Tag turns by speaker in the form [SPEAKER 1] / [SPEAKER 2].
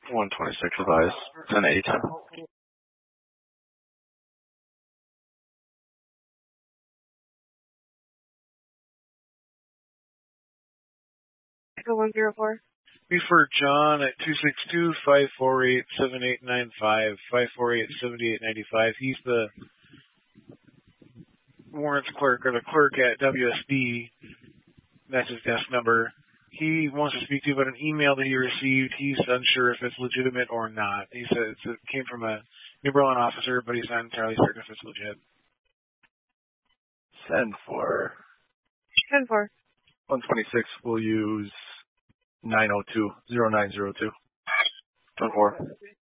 [SPEAKER 1] 126 advised. 1080.
[SPEAKER 2] Echo 104.
[SPEAKER 3] Be for John at 262-548-7895, 548-7895. He's the warrants clerk, or the clerk at WSB. That's his desk number. He wants to speak to you about an email that he received. He's unsure if it's legitimate or not. He says it came from a New Berlin officer, but he's not entirely certain if it's legit.
[SPEAKER 1] Send for.
[SPEAKER 2] 10-4.
[SPEAKER 1] 126 will use 902-0902. 10-4.